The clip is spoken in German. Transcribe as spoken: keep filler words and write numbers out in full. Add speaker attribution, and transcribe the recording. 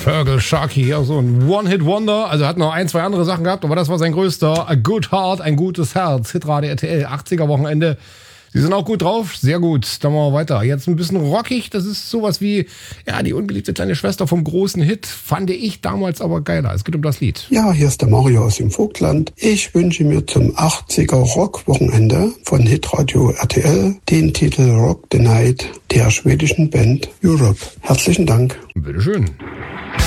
Speaker 1: Fergal Sharkey, ja, so ein One-Hit-Wonder. Also hat noch ein, zwei andere Sachen gehabt, aber das war sein größter. A Good Heart, ein gutes Herz. Hitradio R T L, achtziger-Wochenende. Sie sind auch gut drauf, sehr gut. Dann machen wir weiter. Jetzt ein bisschen rockig, das ist sowas wie, ja, die ungeliebte kleine Schwester vom großen Hit. Fand ich damals aber geiler. Es geht um das Lied.
Speaker 2: Ja, hier ist der Mario aus dem Vogtland. Ich wünsche mir zum achtziger-Rock-Wochenende von Hitradio R T L den Titel Rock the Night der schwedischen Band Europe. Herzlichen Dank.
Speaker 1: Bitteschön.